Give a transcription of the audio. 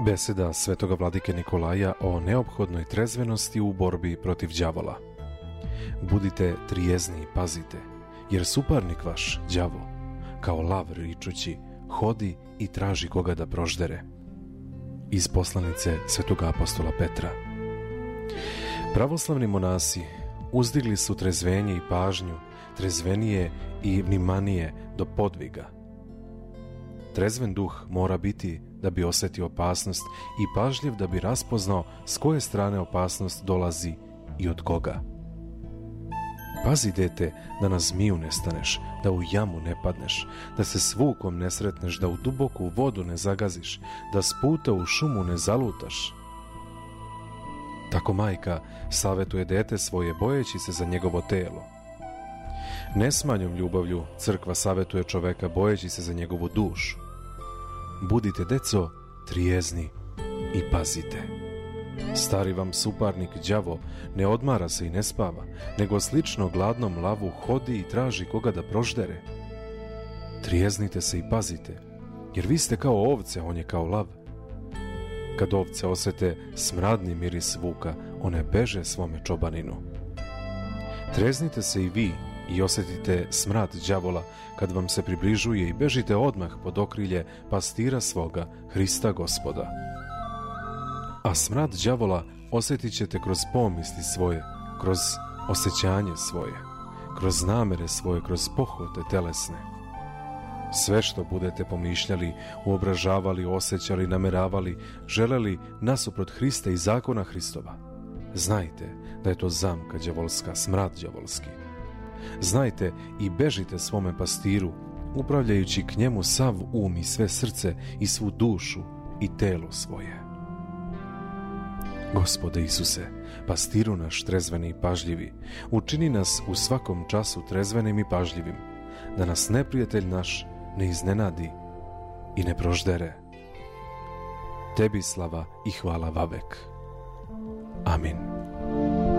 Beseda svetoga vladike Nikolaja o neophodnoj trezvenosti u borbi protiv đavola. Budite trijezni i pazite, jer suparnik vaš, đavo, kao lav ričući, hodi i traži koga da proždere. Iz poslanice svetoga apostola Petra. Pravoslavni monasi uzdigli su trezvenje i pažnju, trezvenije i vnimanije do podviga. Trezven duh mora biti da bi osjetio opasnost i pažljiv da bi raspoznao s koje strane opasnost dolazi i od koga. Pazi, dete, da na zmiju ne staneš, da u jamu ne padneš, da se s vukom ne sretneš, da u duboku vodu ne zagaziš, da s puta u šumu ne zalutaš. Tako majka savjetuje dete svoje bojeći se za njegovo telo. Nesmanjom ljubavlju crkva savjetuje čoveka bojeći se za njegovu dušu. Budite, deco, trijezni i pazite. Stari vam suparnik đavo ne odmara se i ne spava, nego slično gladnom lavu hodi i traži koga da proždere. Trijeznite se i pazite, jer vi ste kao ovce, on je kao lav. Kad ovce osete smradni miris vuka, one beže svome čobaninu. Treznite se i vi i osjetite smrad đavola kad vam se približuje i bežite odmah pod okrilje pastira svoga, Hrista Gospoda. A smrad đavola osjetit ćete kroz pomisli svoje, kroz osjećanje svoje, kroz namere svoje, kroz pohote telesne. Sve što budete pomišljali, uobražavali, osjećali, nameravali, želeli nasuprot Hrista i zakona Hristova, znajte da je to zamka đavolska, smrad đavolski. Znajte i bežite svome pastiru, upravljajući k njemu sav um i sve srce i svu dušu i telo svoje. Gospode Isuse, pastiru naš trezveni i pažljivi, učini nas u svakom času trezvenim i pažljivim, da nas neprijatelj naš ne iznenadi i ne proždere. Tebi slava i hvala vavek. Amin.